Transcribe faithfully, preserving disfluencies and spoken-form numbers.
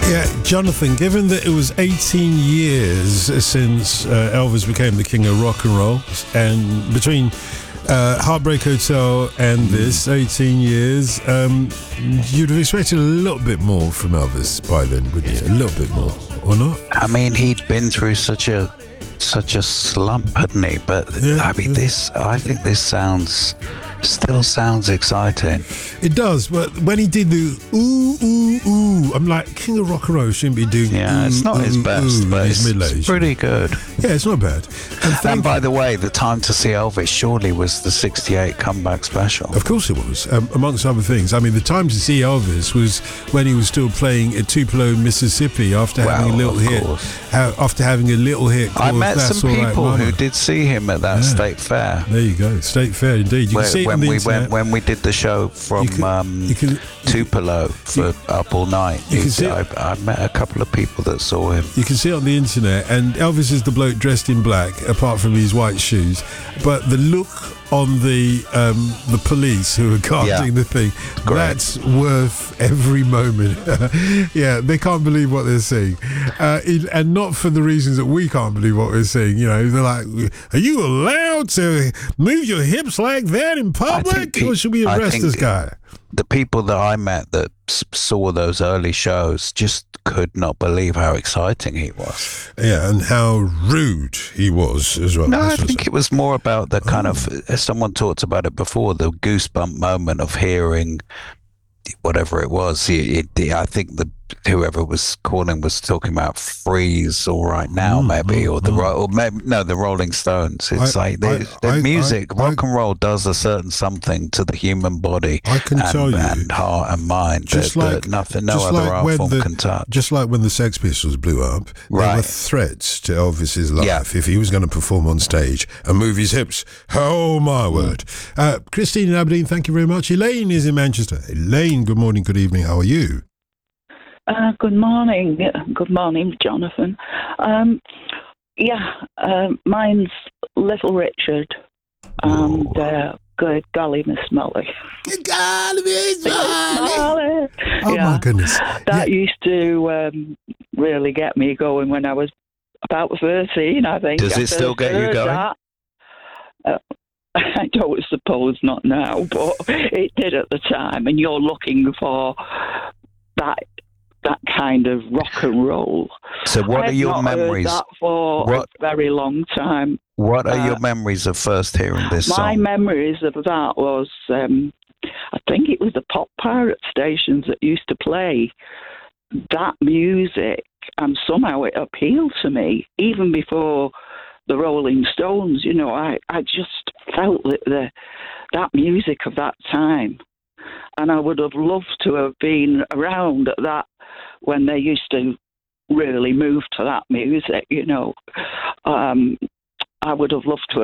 Yeah, Jonathan, given that it was eighteen years since uh, Elvis became the king of rock and roll, and between uh, Heartbreak Hotel and this, eighteen years, um, you'd have expected a little bit more from Elvis by then, wouldn't you? A little bit more, or not? I mean, he'd been through such a such a slump, hadn't he? But Yeah, I mean, yeah. this, I think this sounds, still sounds exciting. It does, but when he did the ooh, ooh, ooh, I'm like, king of rock and roll shouldn't be doing Yeah, ooh, it's not his ooh, best, ooh but in it's, his middle it's age. pretty good. Yeah, it's not bad. And And thank by the way, the time to see Elvis surely was the sixty-eight comeback special. Of course it was, um, amongst other things. I mean, the time to see Elvis was when he was still playing at Tupelo, Mississippi, after having a Well, little of hit. course. Uh, after having a little hit I called met That's some All Right, people Mama. who did see him at that Yeah. state fair. There you go, State Fair indeed. You Where, can see it on when the we internet. went, when we did the show from You can- um, you can- Tupelo for Up All Night, you can see- I, I met a couple of people that saw him. You can see it on the internet, and Elvis is the bloke dressed in black, apart from his white shoes. But the look on the um, the police who are guarding Yeah. the thing, Great. that's worth every moment. Yeah, they can't believe what they're seeing. Uh, it- and not for the reasons that we can't believe what we're seeing. You know, they're like, are you allowed to move your hips like that in public? pe- Or should we I arrest think this guy? The people that I met that s- saw those early shows just could not believe how exciting he was. Yeah, and how rude he was as well. No, I This was- think it was more about the kind of, as someone talked about it before, the goosebump moment of hearing whatever it was. It, it, I think the whoever was calling was talking about Freeze All Right Now, Mm, maybe, mm, or the mm. Ro- or maybe, no, the Rolling Stones. It's I- like the, I- the I- music, I- rock and roll does a certain something to the human body. I can and, tell you, and heart and mind just that, like that nothing, no just other like art when form the, can touch. Just like when the Sex Pistols blew up, there were Right. threats to Elvis's life Yeah. if he was going to perform on stage and move his hips. Oh my word! Uh, Christine in Aberdeen, thank you very much. Elaine is in Manchester. Elaine, good morning, good evening. How are you? Uh, good morning. Good morning, Jonathan. Um, yeah, uh, mine's Little Richard and uh, Good Golly Miss Molly. Molly. Oh Yeah, my goodness! that used to um, really get me going when I was about thirteen, I think. Does I it still first get you heard going? that. Uh, I don't suppose not now, but it did at the time. And you're looking for that that kind of rock and roll. So what I've are your not memories? heard that for What- a very long time. What are uh, your memories of first hearing this My song? memories of that was, um, I think it was the pop pirate stations that used to play that music, and somehow it appealed to me even before the Rolling Stones. You know, I, I just felt that the that music of that time, and I would have loved to have been around at that when they used to really move to that music. You know, um, I would have loved to have